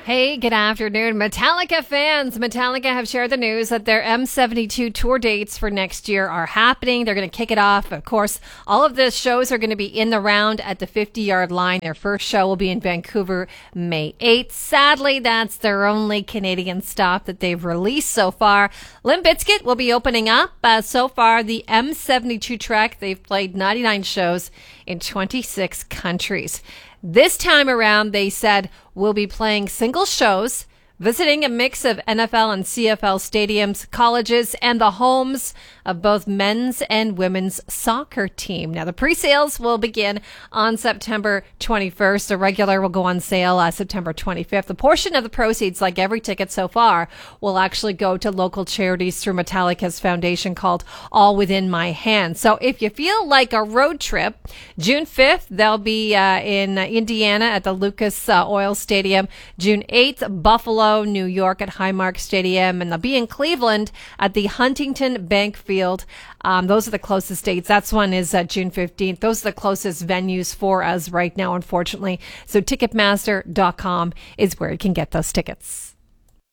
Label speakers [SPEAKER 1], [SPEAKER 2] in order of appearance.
[SPEAKER 1] Hey, good afternoon. Metallica fans. Metallica have shared the news that their M72 tour dates for next year are happening. They're going to kick it off. Of course, all of the shows are going to be in the round at the 50-yard line. Their first show will be in Vancouver May 8th. Sadly, that's their only Canadian stop that they've released so far. Limp Bizkit will be opening up. So far, the M72 trek, they've played 99 shows in 26 countries. This time around, they said, we'll be playing single shows, visiting a mix of NFL and CFL stadiums, colleges, and the homes of both men's and women's soccer team. Now, the pre-sales will begin on September 21st. The regular will go on sale September 25th. A portion of the proceeds, like every ticket so far, will actually go to local charities through Metallica's foundation called All Within My Hands. So if you feel like a road trip, June 5th, they'll be in Indiana at the Lucas Oil Stadium. June 8th, Buffalo, New York at Highmark Stadium, and they'll be in Cleveland at the Huntington Bank Field. Those are the closest dates. That's one is June 15th. Those are the closest venues for us right now, unfortunately. So Ticketmaster.com is where you can get those tickets.